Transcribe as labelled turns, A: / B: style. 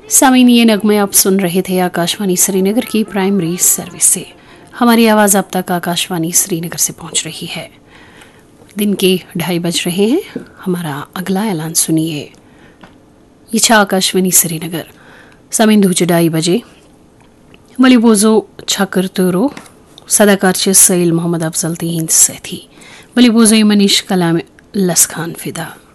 A: सामीन ये नगमे आप सुन रहे थे आकाशवाणी श्रीनगर की प्राइमरी सर्विस से। हमारी आवाज़ अब तक आकाशवाणी श्रीनगर से पहुंच रही है। दिन के 2:30 बज रहे हैं। हमारा अगला ऐलान सुनिए। ये आकाशवाणी श्रीनगर सामीन धूचे 2:30 बजे मलिबोजो छाकर सदाकार सैल मोहम्मद अफजल तीन से थी मलिबोजो मनीष कलाम लसखान फिदा।